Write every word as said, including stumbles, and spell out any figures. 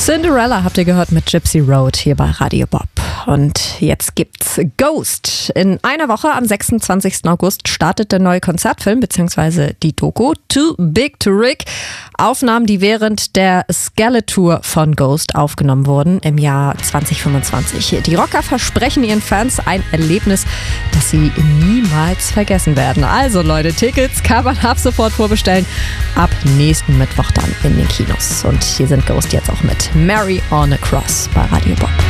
Cinderella habt ihr gehört mit Gypsy Road hier bei Radio Bob. Und jetzt gibt's Ghost. In einer Woche, am sechsundzwanzigsten August, startet der neue Konzertfilm bzw. die Doku Too Big to Rig. Aufnahmen, die während der Skeletor von Ghost aufgenommen wurden im Jahr zwanzig fünfundzwanzig. Die Rocker versprechen ihren Fans ein Erlebnis, das sie niemals vergessen werden. Also Leute, Tickets kann man ab sofort vorbestellen. Ab nächsten Mittwoch dann in den Kinos. Und hier sind Ghost jetzt auch mit Mary on a Cross bei Radio Bob.